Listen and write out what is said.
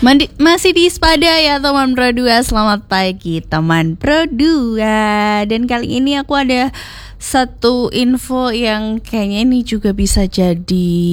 Masih di Spada ya teman Pro 2. Selamat pagi teman Pro 2. Dan kali ini aku ada satu info yang kayaknya ini juga bisa jadi